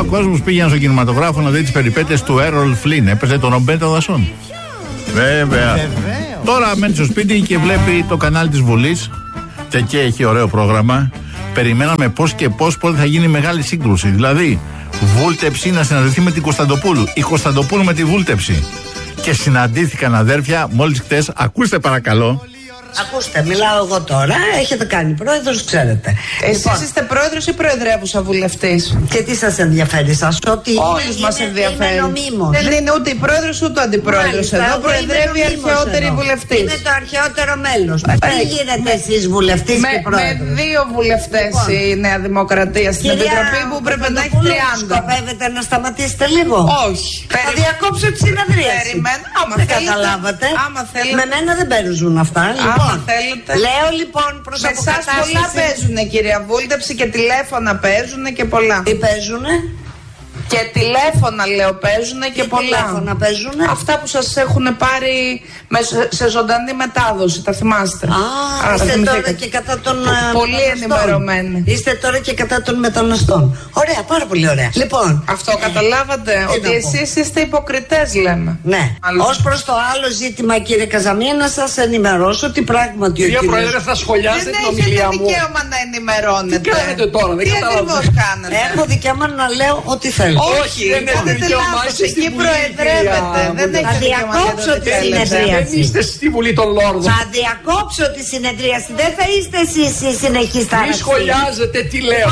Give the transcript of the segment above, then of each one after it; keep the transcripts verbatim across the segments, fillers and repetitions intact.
ο κόσμος πήγαινε στο κινηματογράφο να δει τις περιπέτειες του Έρολ Φλίν. Έπαιζε τον Ρομπέρτο Δασόν. Βέβαια. Τώρα μένει στο σπίτι και βλέπει το κανάλι της Βουλής. Και εκεί έχει ωραίο πρόγραμμα. Περιμέναμε πώς και πώς πότε θα γίνει μεγάλη σύγκρουση. Δηλαδή, Βούλτεψη να συναντηθεί με την Κωνσταντοπούλου. Η Κωνσταντοπούλου με τη Βούλτεψη. Και συναντήθηκαν αδέρφια μόλις χτες. Ακούστε παρακαλώ. Ακούστε, μιλάω εγώ τώρα. Έχετε κάνει πρόεδρος, ξέρετε. Εσείς λοιπόν, είστε πρόεδρος ή προεδρεύουσα βουλευτής? Και τι σας ενδιαφέρει σας? Ότι όλους μας ενδιαφέρει. Δεν είναι ούτε η πρόεδρος ούτε ο αντιπρόεδρος. Εδώ προεδρεύει η αρχαιότερη βουλευτής. Είναι το αρχαιότερο μέλος. Τι γίνεται εσείς βουλευτής και πρόεδρος? Με δύο βουλευτές η Νέα Δημοκρατία στην Επιτροπή που πρέπει να έχει τριάντα. Σκοπεύετε να σταματήσετε λίγο? Όχι. Θα διακόψω τη συνεδρίαση. Δεν καταλάβατε. Με μένα δεν παίζουν αυτά. Θέλετε. Λέω λοιπόν προς με εσάς πολλά παίζουνε, κυρία Βούλτεψη, και τηλέφωνα παίζουνε και πολλά. Τι παίζουνε? Και τηλέφωνα, λέω, παίζουνε και Τι πολλά. Τηλέφωνα παίζουνε. Αυτά που σας έχουν πάρει με, σε ζωντανή μετάδοση, τα θυμάστε? Α, Α είστε τώρα και κατά των πολύ ενημερωμένοι. Είστε τώρα και κατά των μεταναστών. Ωραία, πάρα πολύ ωραία. Λοιπόν, αυτό καταλάβατε, ότι εσείς είστε υποκριτές, λέμε. Ναι. Ως προς το άλλο ζήτημα, κύριε Καζαμία, να σας ενημερώσω ότι πράγματι ο κύριος... Κύριε Πρόεδρε, θα σχολιάσετε την ομιλία μου. Δεν έχετε δικαίωμα να ενημερώνετε. Τι κάνετε τώρα, δεν καταλαβαίνω. Έχω δικαίωμα να λέω ό,τι θέλω. Όχι, δεν έχετε δικαίωμα. Εκεί προεδρεύετε. Δεν θα διακόψω τη συνεδρίαση. Δεν είστε στη Βουλή των Λόρδων. Θα διακόψω τη συνεδρίαση. Δεν θα είστε εσείς η συνεχής τάραξη. Μη σχολιάζετε τι λέω.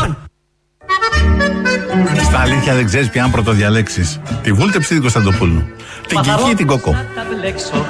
Στα αλήθεια δεν ξέρεις ποια αν πρωτοδιαλέξεις. Τη Βούλτεψη ή την Κωνσταντοπούλου. Την Κική ή την Κοκό.